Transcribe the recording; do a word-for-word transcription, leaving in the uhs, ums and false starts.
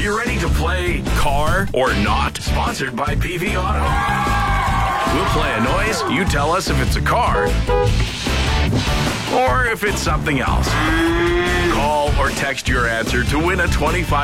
you ready to play Car or Not? Sponsored by P V Auto. We'll play a noise. You tell us if it's a car or if it's something else. Call or text your answer to win a twenty-five